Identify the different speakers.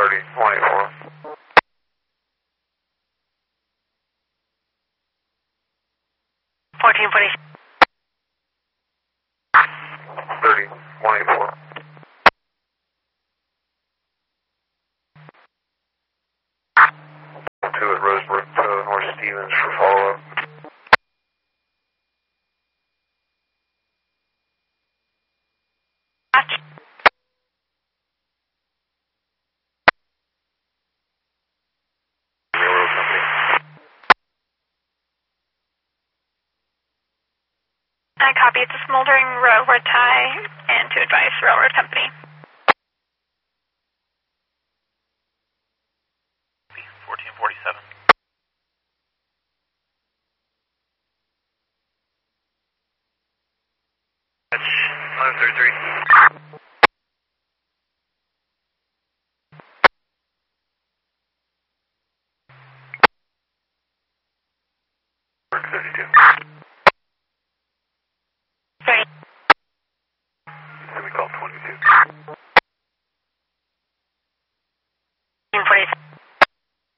Speaker 1: 30, 184.
Speaker 2: 1440.
Speaker 1: 30, 184. 2 at Rosebrook, North Stevens for follow-up. Railroad Company.
Speaker 2: I copy. It's a smoldering railroad tie, and to advise railroad company.
Speaker 1: 1447. That's 1133. 52.